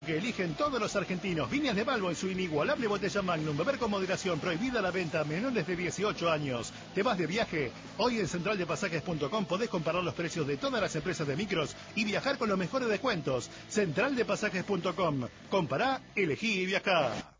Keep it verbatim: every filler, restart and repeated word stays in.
Que eligen todos los argentinos. Viñas de Balbo en su inigualable botella Magnum. Beber con moderación. Prohibida la venta a menores de dieciocho años. ¿Te vas de viaje? Hoy en central de pasajes punto com podés comparar los precios de todas las empresas de micros y viajar con los mejores descuentos. central de pasajes punto com. Compará, elegí y viajá.